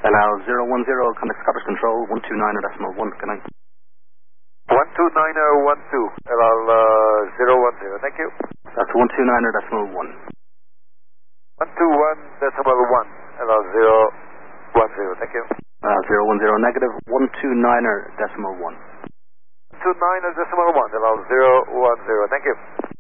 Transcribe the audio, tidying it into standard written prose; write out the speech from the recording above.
LL010, contact Scottish Control, 129.1. Good night. 129.12, LL010, thank you. That's 129.1. 121.1, LL010, thank you. 010 negative, 129.1. 129.1, LL010, thank you.